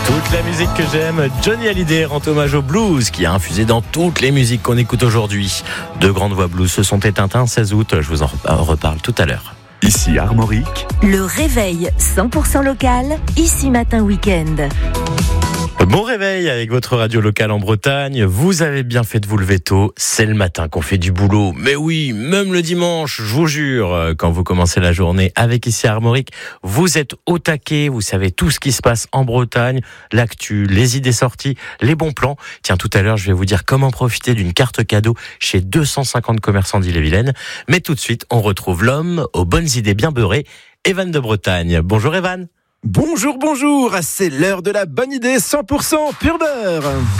Toute la musique que j'aime, Johnny Hallyday rend hommage au blues qui a infusé dans toutes les musiques qu'on écoute aujourd'hui. Deux grandes voix blues se sont éteintes un 16 août, je vous en reparle tout à l'heure. Ici Armorique. Le réveil 100% local, ici matin week-end. Bon réveil avec votre radio locale en Bretagne. Vous avez bien fait de vous lever tôt. C'est le matin qu'on fait du boulot. Mais oui, même le dimanche, je vous jure, quand vous commencez la journée avec Ici Armorique, vous êtes au taquet, vous savez tout ce qui se passe en Bretagne, l'actu, les idées sorties, les bons plans. Tiens, tout à l'heure, je vais vous dire comment profiter d'une carte cadeau chez 250 commerçants d'Ille-et-Vilaine. Mais tout de suite, on retrouve l'homme aux bonnes idées bien beurrées, Evan de Bretagne. Bonjour Evan. Bonjour, c'est l'heure de la bonne idée 100% pur beurre.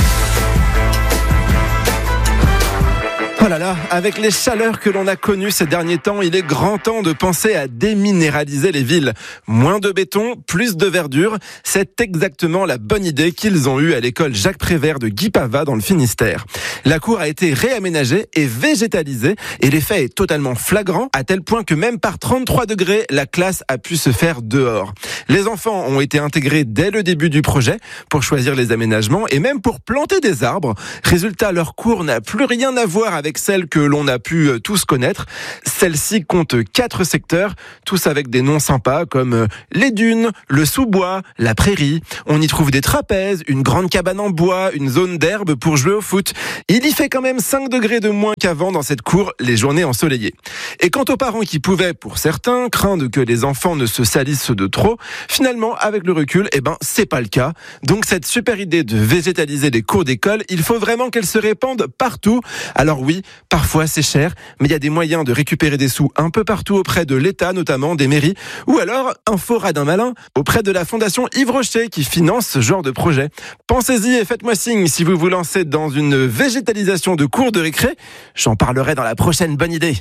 Oh là là, avec les chaleurs que l'on a connues ces derniers temps, il est grand temps de penser à déminéraliser les villes. Moins de béton, plus de verdure, c'est exactement la bonne idée qu'ils ont eue à l'école Jacques Prévert de Guipava dans le Finistère. La cour a été réaménagée et végétalisée et l'effet est totalement flagrant à tel point que même par 33 degrés, la classe a pu se faire dehors. Les enfants ont été intégrés dès le début du projet pour choisir les aménagements et même pour planter des arbres. Résultat, leur cour n'a plus rien à voir avec celle que l'on a pu tous connaître. Celle-ci compte 4 secteurs, tous avec des noms sympas comme les dunes, le sous-bois, la prairie. On y trouve des trapèzes, une grande cabane en bois, une zone d'herbe pour jouer au foot. Il y fait quand même 5 degrés de moins qu'avant dans cette cour, les journées ensoleillées. Et quant aux parents qui pouvaient, pour certains, craindre que les enfants ne se salissent de trop, finalement, avec le recul, c'est pas le cas. Donc cette super idée de végétaliser les cours d'école, il faut vraiment qu'elle se répande partout. Alors oui, parfois c'est cher, mais il y a des moyens de récupérer des sous un peu partout auprès de l'État, notamment des mairies, ou alors un faux radin malin auprès de la fondation Yves Rocher qui finance ce genre de projet. Pensez-y et faites-moi signe si vous vous lancez dans une végétalisation de cours de récré. J'en parlerai dans la prochaine bonne idée.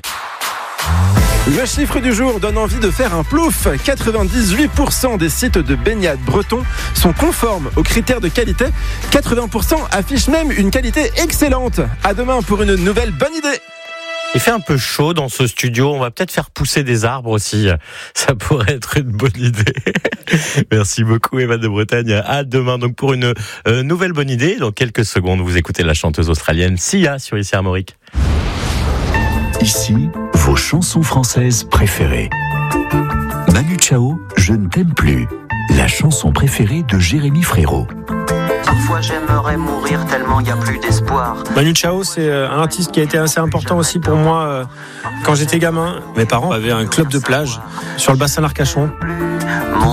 Le chiffre du jour donne envie de faire un plouf. 98% des sites de baignade bretons sont conformes aux critères de qualité. 80% affichent même une qualité excellente. À demain pour une nouvelle bonne idée. Il fait un peu chaud dans ce studio. On va peut-être faire pousser des arbres aussi. Ça pourrait être une bonne idée. Merci beaucoup, Evan de Bretagne. À demain donc pour une nouvelle bonne idée. Dans quelques secondes, vous écoutez la chanteuse australienne Sia sur Ici Armorique. Ici, vos chansons françaises préférées. Manu Chao, Je ne t'aime plus. La chanson préférée de Jérémy Frérot. Parfois j'aimerais mourir tellement il n'y a plus d'espoir. Manu Chao, c'est un artiste qui a été assez important aussi pour moi quand j'étais gamin. Mes parents avaient un club de plage sur le bassin d'Arcachon.